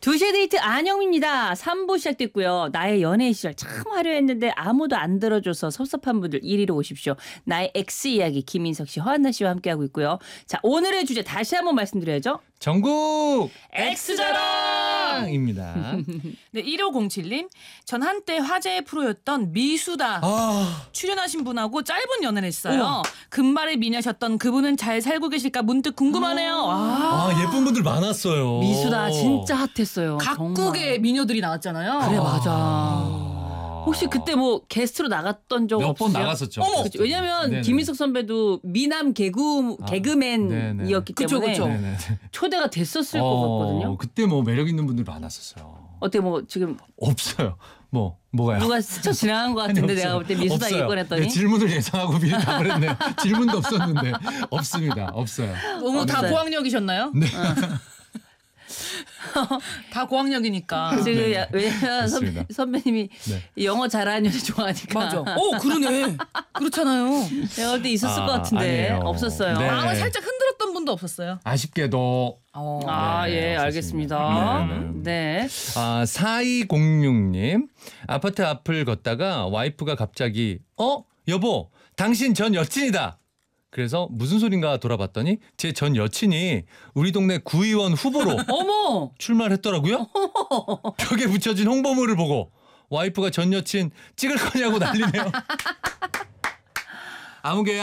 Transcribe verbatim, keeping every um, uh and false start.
두 시의 데이트 안영입니다. 삼 부 시작됐고요. 나의 연애 시절 참 화려했는데 아무도 안 들어줘서 섭섭한 분들 일 위로 오십시오. 나의 엑스 이야기 김인석 씨, 허한나 씨와 함께하고 있고요. 자, 오늘의 주제 다시 한번 말씀드려야죠. 전국 엑스자랑입니다. 네, 일오공칠님. 전 한때 화제의 프로였던 미수다 아, 출연하신 분하고 짧은 연애를 했어요. 우와. 금발의 미녀셨던 그분은 잘 살고 계실까 문득 궁금하네요. 아, 아 예쁜 분들 많았어요. 미수다 진짜 핫했어요. 각국의 정말. 미녀들이 나왔잖아요. 그래 맞아. 아. 혹시 그때 뭐 게스트로 나갔던 적 몇 번 없으세요? 나갔었죠. 어머, 그쵸. 왜냐면 네네. 김인석 선배도 미남 개그 아, 개그맨이었기 그쵸, 때문에 그쵸. 네네. 초대가 됐었을 어, 것 같거든요. 그때 뭐 매력 있는 분들 많았었어요. 어때 뭐 지금 없어요. 뭐 뭐가요? 누가 스쳐 지나간 것 같은데 아니, 내가 볼 때 미수다 없어요. 얘기했더니 네, 질문을 예상하고 미리 답을 했네요. 질문도 없었는데 없습니다. 없어요. 너무 다 없어요. 고학력이셨나요? 네. 다 고학력이니까. 지금 네. 야- 왜냐면 선배, 그렇습니다. 선배님이 네. 영어 잘하는 여자 좋아하니까 맞아. 오, 그러네. 그렇잖아요. 내가 볼 때 있었을 아, 것 같은데 아니에요. 없었어요. 네. 마음을 살짝 흔들었던 분도 없었어요. 아쉽게도 어. 아, 네, 예, 없었습니다. 알겠습니다. 네, 네. 네. 아, 사이공육님 아파트 앞을 걷다가 와이프가 갑자기 어? 여보 당신 전 여친이다. 그래서 무슨 소린가 돌아봤더니 제 전 여친이 우리 동네 구의원 후보로 어머! 출마를 했더라고요. 벽에 붙여진 홍보물을 보고 와이프가 전 여친 찍을 거냐고 난리네요. 아무개